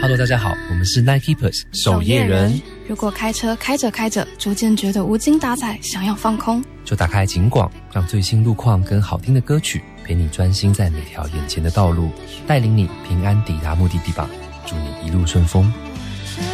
Hello， 大家好，我们是 Night Keepers 守夜人。 如果开车开着开着，逐渐觉得无精打采，想要放空， 就打开警广，让最新路况跟好听的歌曲陪你专心在每条眼前的道路，带领你平安抵达目的地吧。祝你一路顺风。